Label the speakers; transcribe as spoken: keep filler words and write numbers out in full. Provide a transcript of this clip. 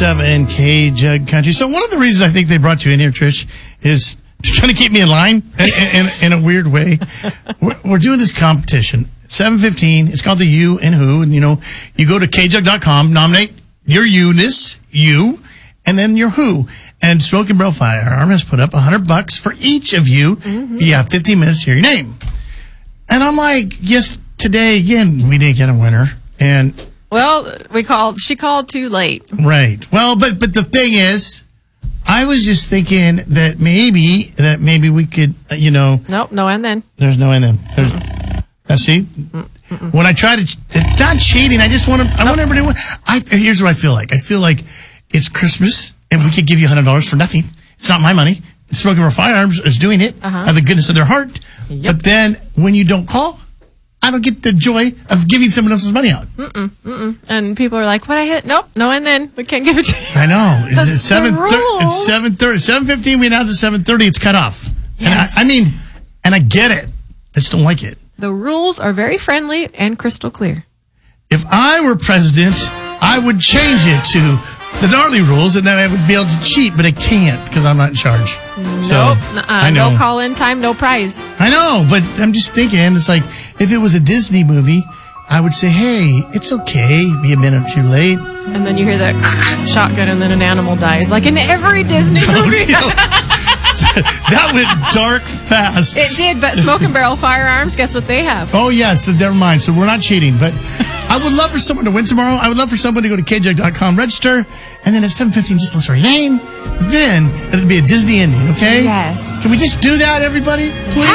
Speaker 1: seven K-Jug Country. So one of the reasons I think they brought you in here, Trish, is to kind of keep me in line in, in, in a weird way. We're, we're doing this competition. seven fifteen. It's called the You and Who. And, you know, you go to K jug dot com, nominate your you-ness, you, and then your who. And Smoking Barrel Firearm has put up one hundred bucks for each of you. Mm-hmm. You have fifteen minutes to hear your name. And I'm like, yes, today, again, we didn't get a winner. And
Speaker 2: well, we called, she called too late.
Speaker 1: Right. Well, but but the thing is, I was just thinking that maybe, that maybe we could, uh, you know.
Speaker 2: Nope, no and then.
Speaker 1: There's no and then. There's, uh, see? Mm-mm. When I try to, it's not cheating. I just want to, I nope. want everybody to, I, here's what I feel like. I feel like it's Christmas and we could give you one hundred dollars for nothing. It's not my money. Smoking Barrel Firearms is doing it uh-huh. out of the goodness of their heart. Yep. But then when you don't call, I don't get the joy of giving someone else's money out.
Speaker 2: Mm-mm, mm-mm. And people are like, what I hit? Nope, no and then. We can't give it to you.
Speaker 1: I know. It's at seven thirty. It's seven thirty. seven fifteen, we announced at seven thirty. It's cut off. Yes. And I, I mean, and I get it. I just don't like it.
Speaker 2: The rules are very friendly and crystal clear.
Speaker 1: If I were president, I would change it to the gnarly rules, and then I would be able to cheat, but I can't because I'm not in charge.
Speaker 2: So, nope. Uh, I know. No call in time, no prize.
Speaker 1: I know, but I'm just thinking, it's like, if it was a Disney movie, I would say, hey, it's okay, be a minute too late.
Speaker 2: And then you hear that shotgun, and then an animal dies, like in every Disney movie.
Speaker 1: That went dark fast.
Speaker 2: It did, but Smoking Barrel Firearms, guess what they have?
Speaker 1: Oh, yes, so never mind. So we're not cheating, but I would love for someone to win tomorrow. I would love for someone to go to K jug dot com, register, and then at seven fifteen, just list your name. Then it'll be a Disney ending, okay?
Speaker 2: Yes.
Speaker 1: Can we just do that, everybody? Please?